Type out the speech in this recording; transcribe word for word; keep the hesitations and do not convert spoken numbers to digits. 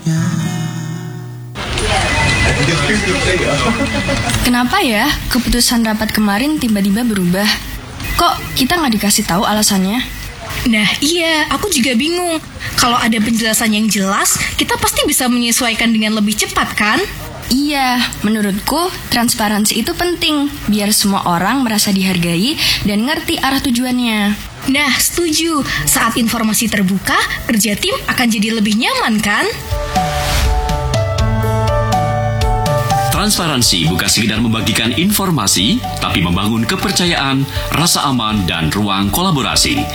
Kenapa ya keputusan rapat kemarin tiba-tiba berubah? Kok kita nggak dikasih tahu alasannya? Nah iya, aku juga bingung. Kalau ada penjelasan yang jelas, kita pasti bisa menyesuaikan dengan lebih cepat kan? Iya, menurutku transparansi itu penting biar semua orang merasa dihargai dan ngerti arah tujuannya. Nah, setuju. Saat informasi terbuka, kerja tim akan jadi lebih nyaman kan? Transparansi bukan sekedar membagikan informasi, tapi membangun kepercayaan, rasa aman, dan ruang kolaborasi.